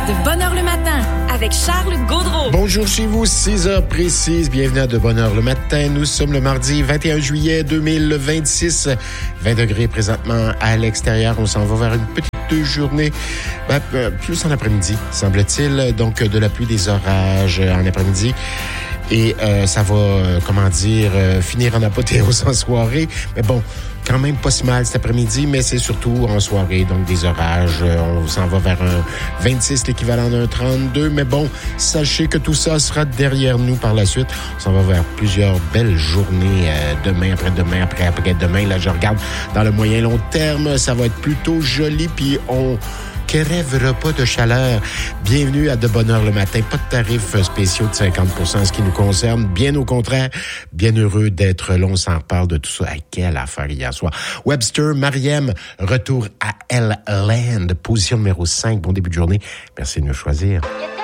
De bonne heure le matin, avec Charles Gaudreau. Bonjour chez vous, 6 heures précises. Bienvenue à De bonne heure le matin. Nous sommes le mardi 21 juillet 2026. 20 degrés présentement à l'extérieur. On s'en va vers une petite journée, plus en après-midi, semble-t-il. Donc, de la pluie, des orages en après-midi. Et ça va, finir en apothéose en soirée. Mais bon, quand même pas si mal cet après-midi, mais c'est surtout en soirée, donc des orages. On s'en va vers un 26, l'équivalent d'un 32. Mais bon, sachez que tout ça sera derrière nous par la suite. On s'en va vers plusieurs belles journées demain, après-demain, après-demain. Là, je regarde dans le moyen-long terme, ça va être plutôt joli, puis on rêvera pas de chaleur. Bienvenue à De bonne heure le matin. Pas de tarifs spéciaux de 50% en ce qui nous concerne. Bien au contraire, bien heureux d'être là. On s'en reparle de tout ça. Quelle affaire hier soir. Webster, Mariem, retour à L-Land. Position numéro 5. Bon début de journée. Merci de nous choisir.